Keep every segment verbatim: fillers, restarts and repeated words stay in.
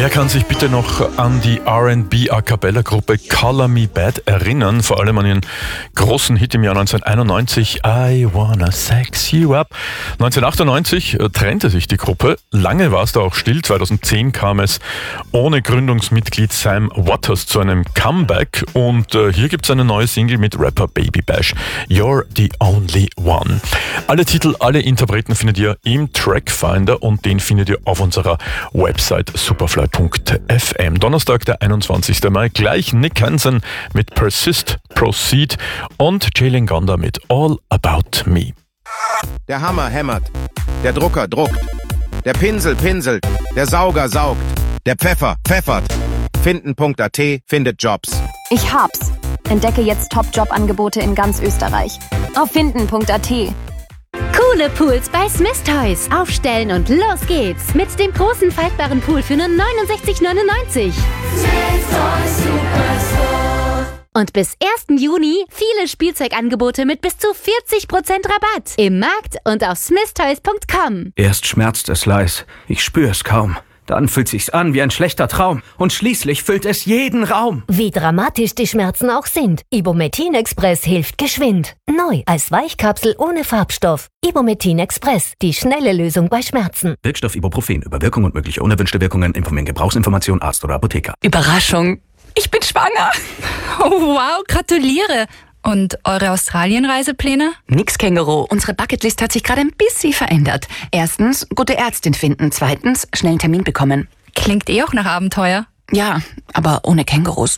Wer kann sich bitte noch an die R and B A Cappella Gruppe Color Me Bad erinnern? Vor allem an ihren großen Hit im Jahr neunzehnhunderteinundneunzig, I Wanna Sex You Up. neunzehnhundertachtundneunzig trennte sich die Gruppe. Lange war es da auch still. zweitausendzehn kam es ohne Gründungsmitglied Sam Waters zu einem Comeback. Und äh, hier gibt es eine neue Single mit Rapper Baby Bash. You're the Only One. Alle Titel, alle Interpreten findet ihr im Trackfinder und den findet ihr auf unserer Website superfly punkt f m. Donnerstag, der einundzwanzigsten Mai, gleich Nick Hansen mit Persist, Proceed und Jalen Gonda mit All About Me. Der Hammer hämmert, der Drucker druckt, der Pinsel pinselt, der Sauger saugt, der Pfeffer pfeffert. Finden Punkt a t findet Jobs. Ich hab's. Entdecke jetzt Top-Job-Angebote in ganz Österreich. Auf finden Punkt a t. Coole Pools bei Smith Toys. Aufstellen und los geht's. Mit dem großen faltbaren Pool für nur neunundsechzig neunundneunzig. Smith Toys Superstore. Und bis ersten Juni viele Spielzeugangebote mit bis zu vierzig Prozent Rabatt. Im Markt und auf smith toys punkt com. Erst schmerzt es leis. Ich spüre es kaum. Dann fühlt sich's an wie ein schlechter Traum. Und schließlich füllt es jeden Raum. Wie dramatisch die Schmerzen auch sind. Ibumetin Express hilft geschwind. Neu als Weichkapsel ohne Farbstoff. Ibumetin Express. Die schnelle Lösung bei Schmerzen. Wirkstoff Ibuprofen. Über Wirkung und mögliche unerwünschte Wirkungen informieren Gebrauchsinformation Arzt oder Apotheker. Überraschung. Ich bin schwanger. Oh, wow, gratuliere. Und eure Australien-Reisepläne? Nix, Känguru. Unsere Bucketlist hat sich gerade ein bisschen verändert. Erstens, gute Ärztin finden. Zweitens, schnell einen Termin bekommen. Klingt eh auch nach Abenteuer. Ja, aber ohne Kängurus.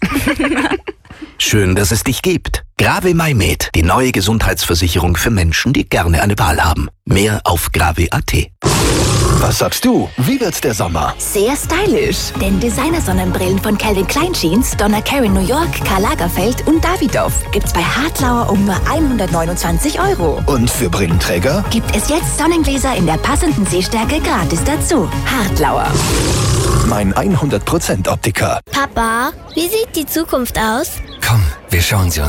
Schön, dass es dich gibt. Grave MyMed, die neue Gesundheitsversicherung für Menschen, die gerne eine Wahl haben. Mehr auf grave punkt a t. Was sagst du? Wie wird der Sommer? Sehr stylisch, denn Designer-Sonnenbrillen von Calvin Klein Jeans, Donna Karan New York, Karl Lagerfeld und Davidoff gibt's bei Hartlauer um nur hundertneunundzwanzig Euro. Und für Brillenträger? Gibt es jetzt Sonnengläser in der passenden Sehstärke gratis dazu. Hartlauer. Mein hundert Prozent Optiker. Papa, wie sieht die Zukunft aus? Komm, wir schauen sie uns